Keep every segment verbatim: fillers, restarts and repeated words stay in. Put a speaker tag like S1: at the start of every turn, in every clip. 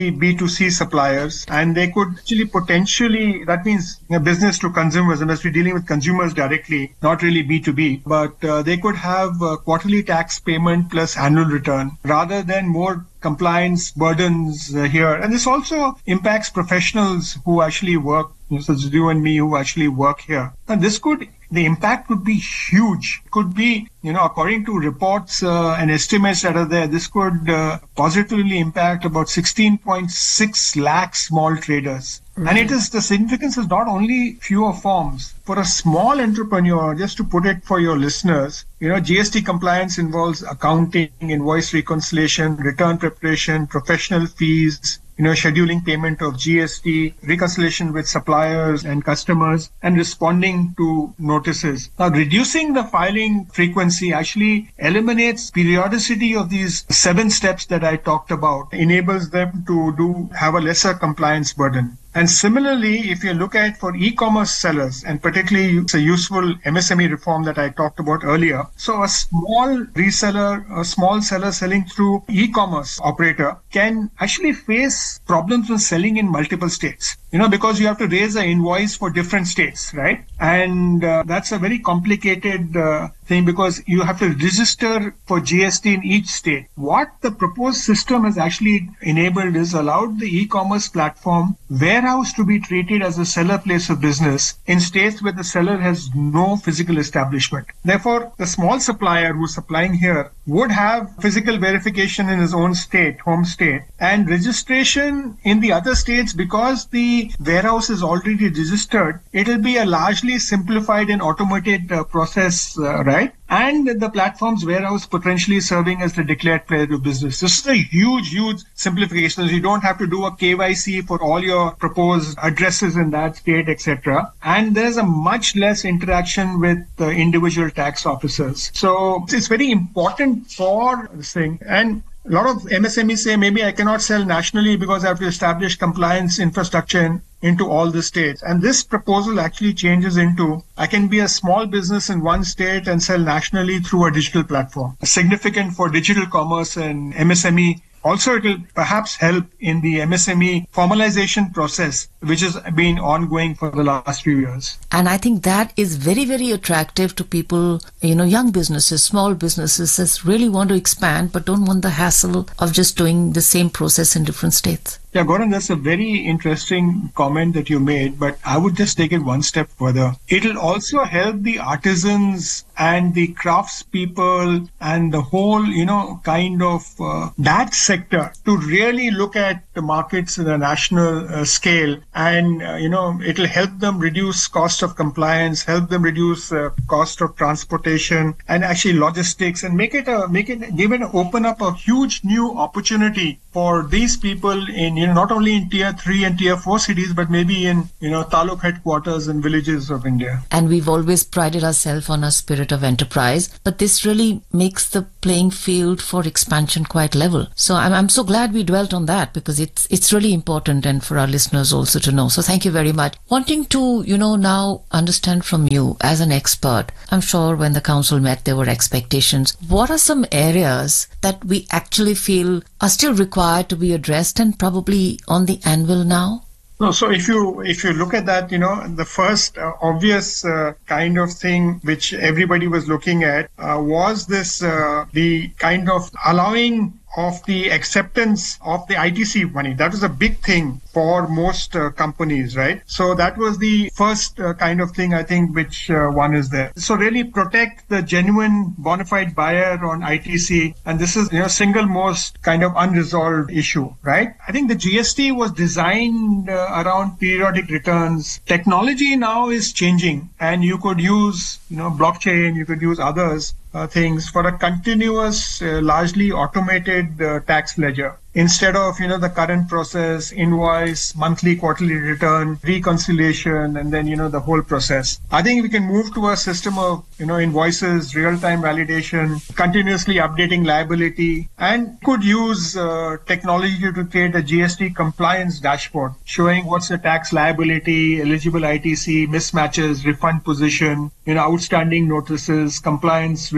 S1: B two C suppliers, and they could actually potentially, that means you know, business to consumers, unless we're dealing with consumers directly, not really B two B, but uh, they could have uh, quarterly tax payment plus annual return rather than more compliance burdens uh, here. And this also impacts professionals who actually work, such as you and me, who actually work here. And this could, the impact could be huge. Could be, you know, according to reports uh, and estimates that are there, this could uh, positively impact about sixteen point six lakh small traders. Mm-hmm. And it is, the significance is not only fewer forms. For a small entrepreneur, just to put it for your listeners, you know, G S T compliance involves accounting, invoice reconciliation, return preparation, professional fees, you know, scheduling payment of G S T, reconciliation with suppliers and customers, and responding to notices. Now, reducing the filing frequency actually eliminates periodicity of these seven steps that I talked about, enables them to do have a lesser compliance burden. And similarly, if you look at for e-commerce sellers, and particularly it's a useful M S M E reform that I talked about earlier. So a small reseller, a small seller selling through e-commerce operator can actually face problems with selling in multiple states. You know, because you have to raise an invoice for different states, right? And uh, that's a very complicated uh, thing because you have to register for G S T in each state. What the proposed system has actually enabled is allowed the e-commerce platform warehouse to be treated as a seller place of business in states where the seller has no physical establishment. Therefore, the small supplier who's supplying here would have physical verification in his own state, home state, and registration in the other states because the warehouse is already registered. It will be a largely simplified and automated uh, process, uh, right? And the platform's warehouse potentially serving as the declared place of business. This is a huge, huge simplification. You don't have to do a K Y C for all your proposed addresses in that state, et cetera. And there's a much less interaction with the individual tax officers. So it's very important for this thing. And a lot of M S M Es say maybe I cannot sell nationally because I have to establish compliance infrastructure in, into all the states. And this proposal actually changes into I can be a small business in one state and sell nationally through a digital platform. Significant for digital commerce and M S M E. Also, it will perhaps help in the M S M E formalization process, which has been ongoing for the last few years.
S2: And I think that is very, very attractive to people, you know, young businesses, small businesses that really want to expand but don't want the hassle of just doing the same process in different states.
S1: Yeah, Gordon, that's a very interesting comment that you made, but I would just take it one step further. It'll also help the artisans and the craftspeople and the whole, you know, kind of uh, that sector to really look at the markets at a national uh, scale. And, uh, you know, it'll help them reduce cost of compliance, help them reduce uh, cost of transportation and actually logistics and make it a, make it, give it, open up a huge new opportunity for these people in, you know, not only in tier three and tier four cities, but maybe in, you know, taluk headquarters and villages of India.
S2: And we've always prided ourselves on our spirit of enterprise, but this really makes the playing field for expansion quite level. So I'm, I'm so glad we dwelt on that because it's, it's really important and for our listeners also to know. So thank you very much. Wanting to, you know, now understand from you as an expert, I'm sure when the council met, there were expectations. What are some areas that we actually feel are still required to be addressed and probably on the anvil now?
S1: No, so if you if you look at that, you know, the first uh, obvious uh, kind of thing which everybody was looking at uh, was this uh, the kind of allowing of the acceptance of the I T C money. That was a big thing for most uh, companies, right? So that was the first uh, kind of thing, I think, which uh, one is there. So really protect the genuine bona fide buyer on I T C. And this is, you know, single most kind of unresolved issue, right? I think the G S T was designed uh, around periodic returns. Technology now is changing and you could use, you know, blockchain, you could use others Uh, things for a continuous, uh, largely automated uh, tax ledger. Instead of, you know, the current process, invoice, monthly, quarterly return, reconciliation, and then, you know, the whole process. I think we can move to a system of, you know, invoices, real-time validation, continuously updating liability, and could use uh, technology to create a G S T compliance dashboard showing what's the tax liability, eligible I T C, mismatches, refund position, you know, outstanding notices, compliance risk,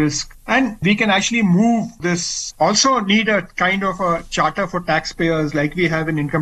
S1: And we can actually move this, also need a kind of a charter for taxpayers like we have in income